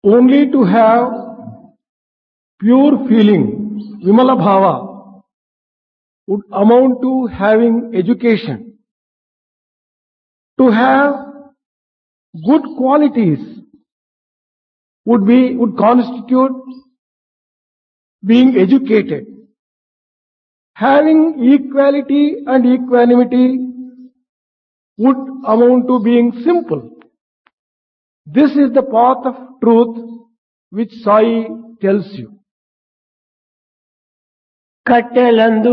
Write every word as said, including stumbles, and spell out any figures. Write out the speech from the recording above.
Only to have pure feeling, Vimala Bhava, would amount to having education. To have good qualities would be, would constitute being educated. Having equality and equanimity would amount to being simple. This is the path of truth which Sai tells you. కట్టెలందు